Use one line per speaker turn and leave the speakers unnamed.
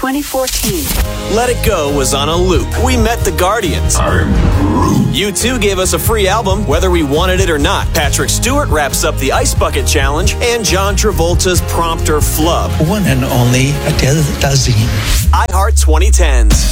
2014.
Let It Go was on a loop. We met the Guardians. U2 gave us a free album, whether we wanted it or not. Patrick Stewart wraps up the Ice Bucket Challenge, and John Travolta's Prompt or Flub.
One and only Adele Dazeem.
iHeart 2010s.